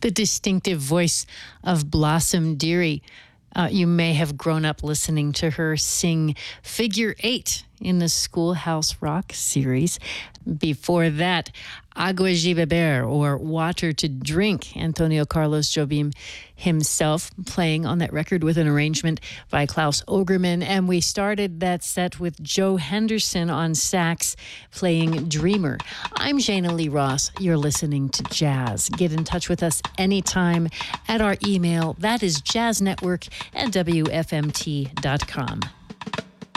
The distinctive voice of Blossom Dearie. You may have grown up listening to her sing Figure 8 in the Schoolhouse Rock series. Before that, Agua de Beber, or Water to Drink, Antonio Carlos Jobim himself playing on that record with an arrangement by Klaus Ogerman. And we started that set with Joe Henderson on sax playing Dreamer. I'm Jana Lee Ross. You're listening to Jazz. Get in touch with us anytime at our email. That is jazznetwork@wfmt.com.